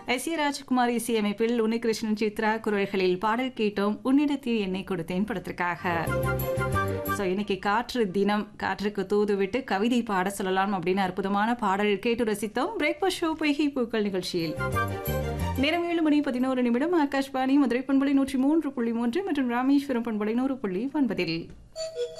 SA. Rajkumar இசையமைப்பில் உன்னிகிருஷ்ணன் சித்ரா குரல்களில் பாடல் கேட்டோம். உன்னிடத்தில் என்னை கொடுத்தேன் படத்திற்காக. ஸோ இன்னைக்கு காற்று தினம், காற்றுக்கு தூது விட்டு கவிதை பாட சொல்லலாம் அப்படின்னு அற்புதமான பாடல் கேட்டு ரசித்தோம். பிரேக்ஃபாஸ்ட் ஷோ பொய்கை பூக்கள் நிகழ்ச்சியில் நேரம் 7:11 ஆகாஷ்வாணி மதுரை பண்பலை 103.3 மற்றும் ராமேஸ்வரம் பண்பலை 100.9.